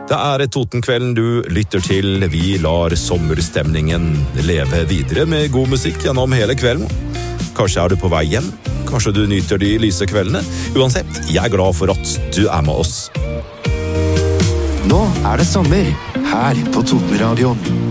Det er Totenkvelden du lytter til. Vi lar sommerstemningen leve videre med god musikk gjennom hele kvelden. Kanskje er du på vei hjem, kanskje du nyter de lyse kveldene. Uansett, jeg er glad for at du er med oss. Nå er det sommer, her på Totenradioen.